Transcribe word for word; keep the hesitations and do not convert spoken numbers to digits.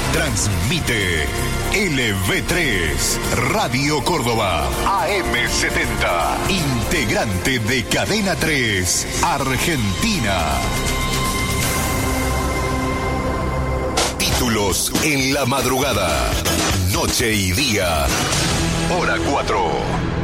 Transmite L V tres, Radio Córdoba, A M setenta, integrante de Cadena tres, Argentina. Títulos en la madrugada, noche y día, hora cuatro.